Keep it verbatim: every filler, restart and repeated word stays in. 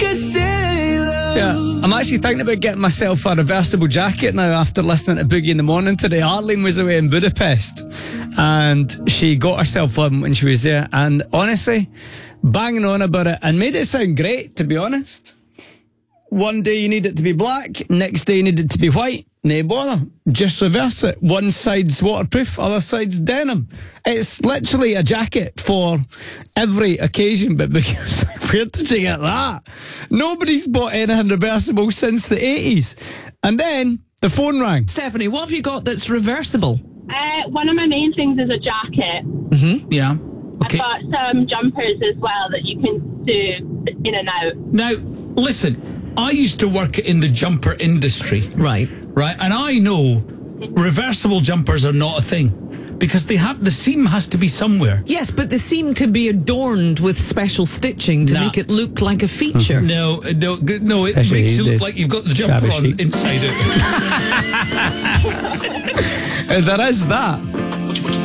Yeah, I'm actually thinking about getting myself a reversible jacket now after listening to Boogie in the Morning today. Arlene was away in Budapest and she got herself one when she was there, and honestly, banging on about it and made it sound great, to be honest. One day you need it to be black, next day you need it to be white. No bother, just reverse it. One side's waterproof, other side's denim. It's literally a jacket for every occasion. But Boogie was like, where did you get that? Nobody's bought anything reversible since the eighties. And then the phone rang. Stephanie, what have you got that's reversible? Uh, one of my main things is a jacket. Mm-hmm. Yeah. Okay. I've got some jumpers as well that you can do in and out. Now, listen, I used to work in the jumper industry. Right. Right, and I know reversible jumpers are not a thing because they have the seam has to be somewhere. Yes, but the seam can be adorned with special stitching to Nah. make it look like a feature. No, no, no. It Especially makes you look this like you've got the jumper shabby on chic. inside out. Uh, there is that.